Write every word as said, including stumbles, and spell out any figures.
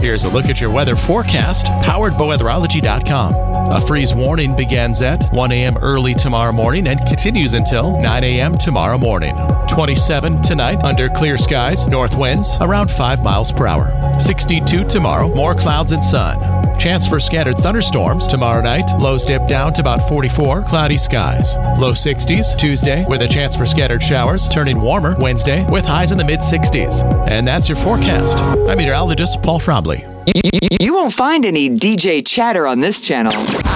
Here's a look at your weather forecast, powered by weatherology dot com. A freeze warning begins at one a.m. early tomorrow morning and continues until nine a.m. tomorrow morning. twenty-seven tonight, under clear skies, north winds around five miles per hour. sixty-two tomorrow, more clouds and sun. Chance for scattered thunderstorms tomorrow night. Lows dip down to about forty-four, cloudy skies. Low sixties Tuesday with a chance for scattered showers, turning warmer Wednesday with highs in the mid sixties. And that's your forecast. I'm meteorologist Paul Trombley. You won't find any D J chatter on this channel.